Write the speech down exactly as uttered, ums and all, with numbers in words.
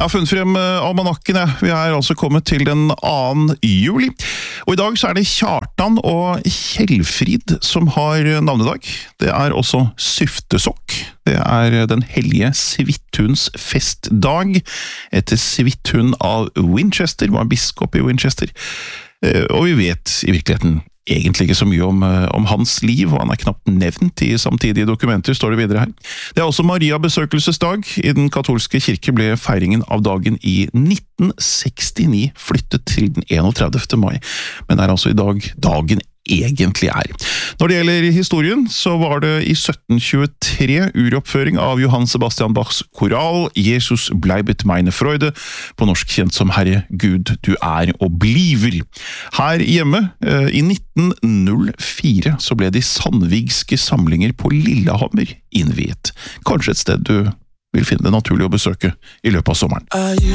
Jeg har funnet frem almanakken. Vi er altså kommet til den andre juli. Og i dag så er det Kjartan og Kjellfrid som har navnedag. Det er også Syftesokk. Det er den hellige Svithunds festdag, etter Svithun av Winchester, var biskop i Winchester. Og vi vet i virkeligheten egentlig ikke så mye om, om hans liv, og han er knapt nevnt i samtidige dokumenter, står det videre her. Det er også Maria besøkelsesdag. I den katolske kirke ble feiringen av dagen i nitten sekstini flyttet til den enogtredivte mai, men er altså i dag dagen egentlig er. Når det gjelder historien, så var det i sytten tjuetre uroppføring av Johann Sebastian Bachs koral «Jesus bleibet meine Freude», på norsk kjent som «Herre Gud, du er og bliver». Her hjemme, i nitten null fire, så ble de sandvigske samlinger på Lillehammer innviet. Kanskje et sted du vil finne det naturlig å besøke i løpet av sommeren.